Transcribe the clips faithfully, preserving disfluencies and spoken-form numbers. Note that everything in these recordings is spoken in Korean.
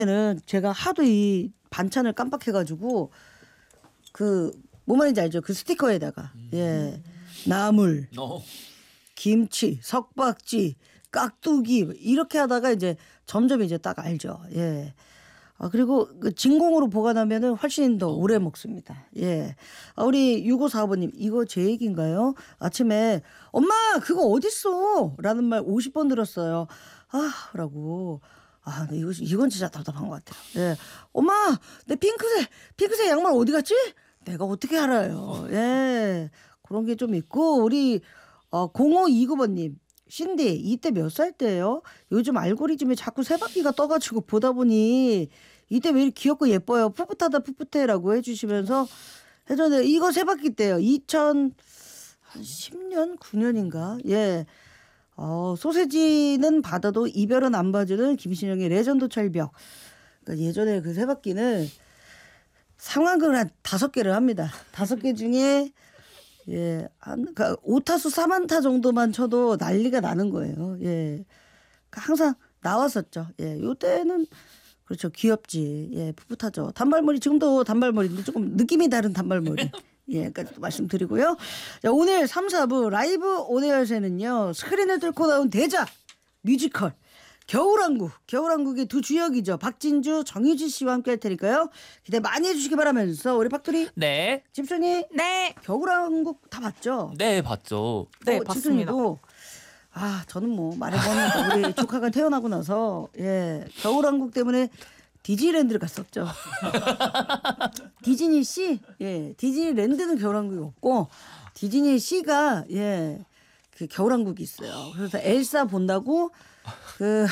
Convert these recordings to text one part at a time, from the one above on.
는 제가 하도 이 반찬을 깜빡해가지고 그 뭐 말인지 알죠? 그 스티커에다가 음. 예 나물, 어. 김치, 석박지, 깍두기 이렇게 하다가 이제 점점 이제 딱 알죠. 예. 아 그리고 그 진공으로 보관하면은 훨씬 더 오래 먹습니다. 예. 아, 우리 육오사오번님 이거 제 얘기인가요? 아침에 엄마 그거 어딨어?라는 말 오십 번 들었어요. 아라고. 아, 이거 이건 진짜 답답한 것 같아요. 예. 엄마 내 핑크색 핑크색 양말 어디 갔지? 내가 어떻게 알아요? 예. 그런 게 좀 있고 우리 어, 공오이구번님 신디 이때 몇 살 때예요? 요즘 알고리즘에 자꾸 세 바퀴가 떠가지고 보다 보니 이때 왜 이렇게 귀엽고 예뻐요? 풋풋하다 풋풋해라고 해주시면서 해전에 이거 세 바퀴 때요. 이천십 년 구 년인가? 예. 어, 소세지는 받아도 이별은 안 봐주는 김신영의 레전드 철벽. 그러니까 예전에 그 세 바퀴는 상황극을 한 다섯 개를 합니다. 다섯 개 중에 예, 한 그러니까 오타수 삼안타 정도만 쳐도 난리가 나는 거예요. 예, 그러니까 항상 나왔었죠. 예, 요때는 그렇죠. 귀엽지. 예, 풋풋하죠. 단발머리 지금도 단발머리인데 조금 느낌이 다른 단발머리. 예,까지 말씀드리고요. 자, 오늘 삼, 사부 라이브 온에어에서는요. 스크린을 뚫고 나온 대작 뮤지컬 겨울왕국. 겨울왕국의 두 주역이죠. 박진주, 정유진 씨와 함께 할 테니까요. 기대 많이 해주시기 바라면서 우리 박두리. 네. 집순이. 네. 겨울왕국 다 봤죠? 네, 봤죠. 네, 어, 봤습니다. 집순이도 아 저는 뭐 말해보면 우리 조카가 태어나고 나서 예 겨울왕국 때문에 디즈니랜드를 갔었죠. 디즈니 씨, 예, 디즈니랜드는 겨울왕국이 없고 디즈니 씨가 예, 그 겨울왕국이 있어요. 그래서 엘사 본다고 그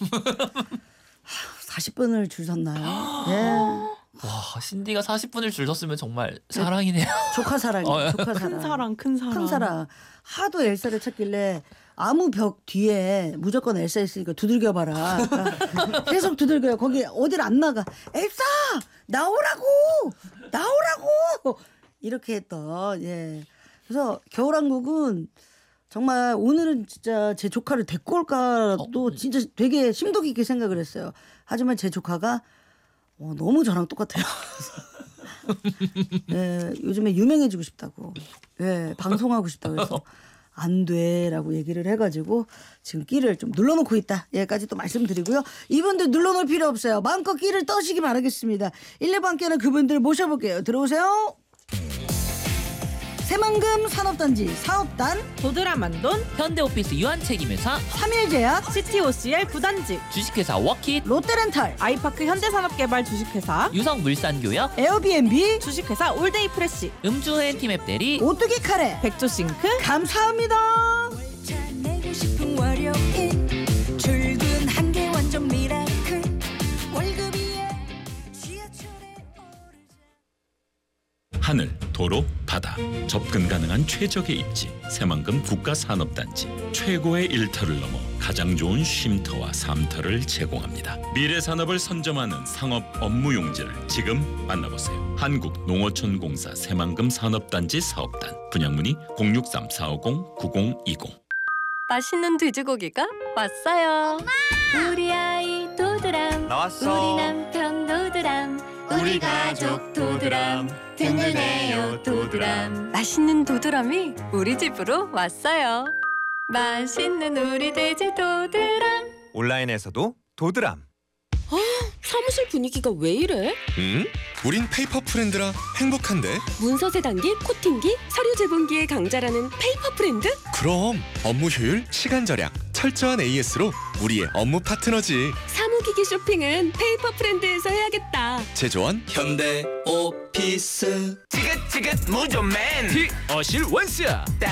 사십 분을 줄 섰나요? 예. 와, 신디가 사십 분을 줄 섰으면 정말 사랑이네요. 조카 사랑이에요. 어, 조카 사랑. 큰 사랑, 큰 사랑. 큰 사랑. 하도 엘사를 찾길래 아무 벽 뒤에 무조건 엘사 있으니까 두들겨 봐라. 그러니까 계속 두들겨요. 거기 어딜 안 나가. 엘사 나오라고 나오라고 이렇게 했던. 예. 그래서 겨울왕국은 정말 오늘은 진짜 제 조카를 데리고 올까도 어? 진짜 되게 심도 깊게 생각을 했어요. 하지만 제 조카가 어, 너무 저랑 똑같아요. 예, 요즘에 유명해지고 싶다고. 예, 방송하고 싶다고 그래서 안 돼라고 얘기를 해가지고 지금 끼를 좀 눌러놓고 있다. 여기까지 또 말씀드리고요. 이분들 눌러놓을 필요 없어요. 마음껏 끼를 떠시기 바라겠습니다. 일, 이 부 함께하는 그분들 모셔볼게요. 들어오세요. 새만금 산업단지 사업단 도드라만돈 현대오피스 유한책임회사 삼일제약 씨티오씨엘 구단지 주식회사 워킷 롯데렌탈 아이파크 현대산업개발 주식회사 유성물산교역 에어비앤비 주식회사 올데이 프레시 음주해엔 티맵 대리 오뚜기 카레 백조싱크 감사합니다. 내고 싶은 월요일 출근한 게 완전 미라클 월급 위에 지하철에 하늘, 도로, 바다 접근 가능한 최적의 입지 새만금 국가산업단지 최고의 일터를 넘어 가장 좋은 쉼터와 삼터를 제공합니다. 미래산업을 선점하는 상업 업무 용지를 지금 만나보세요. 한국농어촌공사 새만금 산업단지 사업단 분양문의 공육삼 사오공 구공이공. 맛있는 돼지고기가 왔어요. 엄마! 우리 아이 도드람 나왔어. 우리 남편 도드람 우리 가족 도드람 든든해요 도드람. 맛있는 도드람이 우리 집으로 왔어요. 맛있는 우리 돼지 도드람. 온라인에서도 도드람. 사무실 분위기가 왜 이래? 응? 우린 페이퍼 프렌드라 행복한데? 문서 세단기, 코팅기, 서류 제본기의 강자라는 페이퍼 프렌드? 그럼 업무 효율, 시간 절약, 철저한 에이에스로 우리의 업무 파트너지. 사무기기 쇼핑은 페이퍼 프렌드에서 해야겠다. 제조원 현대 오피스 지긋지긋 무좀맨 어실 원스야